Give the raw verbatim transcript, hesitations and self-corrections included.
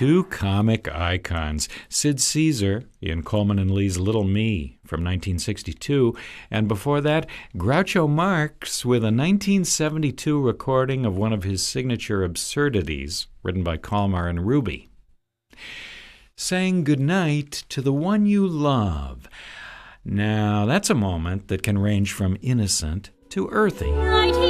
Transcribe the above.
two comic icons, Sid Caesar in Coleman and Lee's Little Me from nineteen sixty-two, and before that, Groucho Marx with a nineteen seventy-two recording of one of his signature absurdities, written by Kalmar and Ruby. Saying goodnight to the one you love. Now, that's a moment that can range from innocent to earthy.